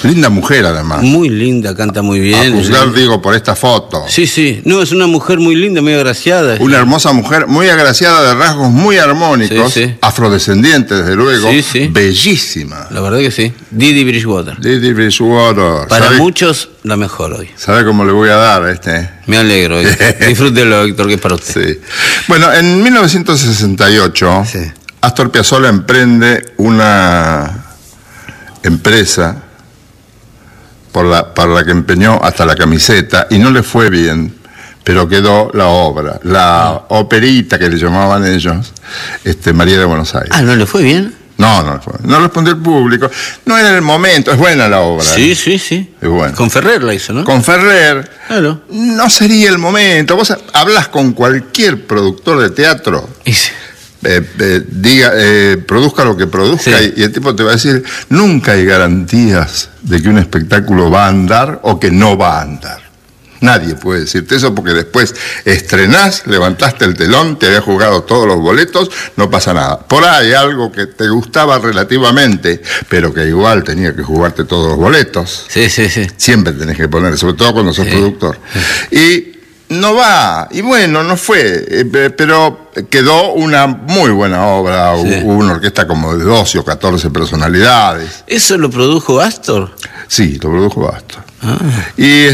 Linda mujer, además. Muy linda, canta muy bien. A juzgar, digo, por esta foto. Sí, sí. No, es una mujer muy linda, muy agraciada. Una hermosa mujer, muy agraciada, de rasgos muy armónicos, Sí, sí. Afrodescendiente, desde luego. Sí, sí. Bellísima. La verdad que sí. Didi Bridgewater. Didi Bridgewater. Para ¿Sabe, muchos, la mejor hoy. ¿Sabe cómo le voy a dar a este? Me alegro. Disfrútelo, Héctor, que es para usted. Sí. Bueno, en 1968, Sí. Astor Piazzolla emprende una empresa para la que empeñó hasta la camiseta y no le fue bien, pero quedó la obra, la operita que le llamaban ellos, María de Buenos Aires. Ah, ¿no le fue bien? No respondió el público, no era el momento, es buena la obra. Sí, sí, sí. Es buena. Con Ferrer la hizo, ¿no? Con Ferrer, Claro. no sería el momento. Vos hablas con cualquier productor de teatro, Y sí. produzca lo que produzca, Sí. y el tipo te va a decir, nunca hay garantías de que un espectáculo va a andar o que no va a andar. Nadie puede decirte eso porque después estrenás, levantaste el telón, te habías jugado todos los boletos, no pasa nada. Por ahí algo que te gustaba relativamente, pero que igual tenía que jugarte todos los boletos. Sí, sí, sí. Siempre tenés que poner, sobre todo cuando sos productor. Y no va, y bueno, no fue, pero quedó una muy buena obra. Sí. Hubo una orquesta como de 12 o 14 personalidades. ¿Eso lo produjo Astor? Sí, lo produjo Astor. Ah. Y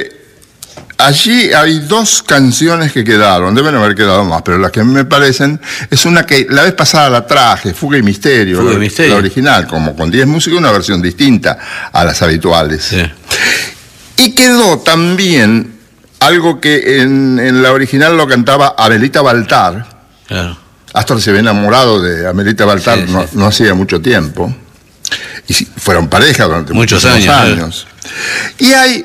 allí hay dos canciones que quedaron, deben haber quedado más, pero las que me parecen, es una que la vez pasada la traje, Fuga y Misterio, Fuga y Misterio. la original, como con 10 músicos, una versión distinta a las habituales. Sí. Y quedó también algo que en la original lo cantaba Amelita Baltar. Claro. Astor se había enamorado de Amelita Baltar Sí, sí. no hacía mucho tiempo, y fueron pareja durante Muchos años. Y hay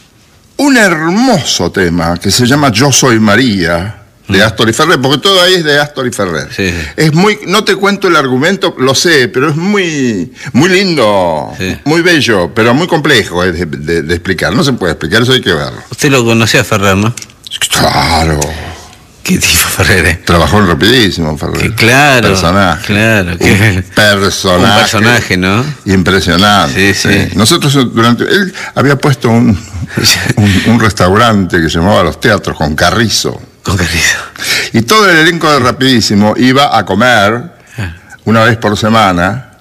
un hermoso tema que se llama Yo Soy María, de Astor y Ferrer, porque todo ahí es de Astor y Ferrer. Sí, sí. Es muy, no te cuento el argumento, lo sé, pero es muy, muy lindo, Sí. muy bello, pero muy complejo de explicar. No se puede explicar, eso hay que verlo. Usted lo conocía a Ferrer, ¿no? Claro. ¿Qué tipo Ferrer es? Trabajó en Rapidísimo, Ferrer. Que claro. Personaje. Claro. Un personaje. Un personaje, ¿no? Impresionante. Sí, sí. Nosotros él había puesto un restaurante que se llamaba Los Teatros con Carrizo. Con Carrizo. Y todo el elenco de Rapidísimo iba a comer una vez por semana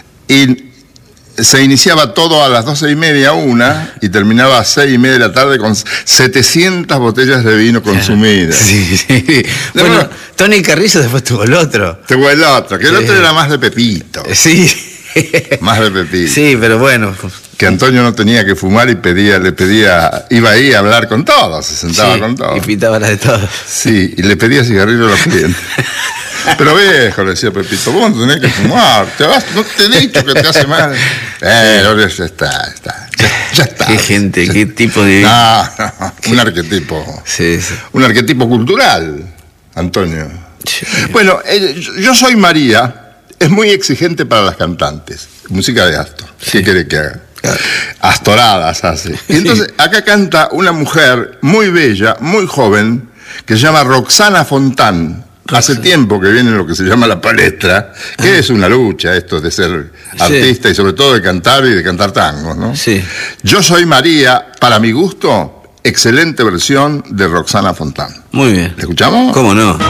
y se iniciaba todo a las 12:30, 1, y terminaba a 6:30 de la tarde con 700 botellas de vino consumidas. Sí, sí. No, Bueno, no. Tony Carrizo después tuvo el otro. Tuvo el otro, que el Sí. otro era más de Pepito. Sí. Más de Pepito. Sí, pero bueno. Que Antonio no tenía que fumar y le pedía, iba ahí a hablar con todos, se sentaba Sí, con todos. y pitaba la de todos. Sí, y le pedía cigarrillo a los clientes. Pero viejo, le decía Pepito, vos no tenés que fumar, no te he dicho que te hace mal. Ya está. Qué gente, qué tipo de... No, un arquetipo. Sí, sí. Un arquetipo cultural, Antonio. Sí. Bueno, Yo Soy María es muy exigente para las cantantes. Música de Astor. ¿Qué quiere que haga? Astoradas hace. Y entonces acá canta una mujer muy bella, muy joven, que se llama Roxana Fontán. Hace tiempo que viene lo que se llama la palestra, que es una lucha esto de ser artista y sobre todo de cantar y de cantar tangos, ¿no? Sí. Yo Soy María, para mi gusto, excelente versión de Roxana Fontán. Muy bien. ¿La escuchamos? ¿Cómo no?